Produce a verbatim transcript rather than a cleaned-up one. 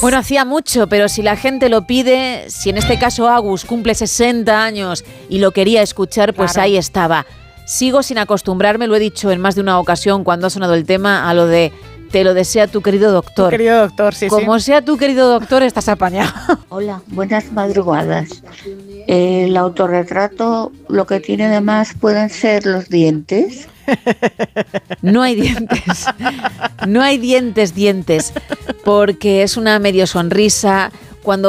Bueno, hacía mucho, pero si la gente lo pide, si en este caso Agus cumple sesenta años y lo quería escuchar, pues Claro. ahí estaba. Sigo sin acostumbrarme, lo he dicho en más de una ocasión cuando ha sonado el tema, a lo de te lo desea tu querido doctor. Tu querido doctor, sí, Como sí. sea tu querido doctor, estás apañado. Hola, buenas madrugadas. El autorretrato lo que tiene de más pueden ser los dientes. No hay dientes, no hay dientes, dientes, porque es una medio sonrisa,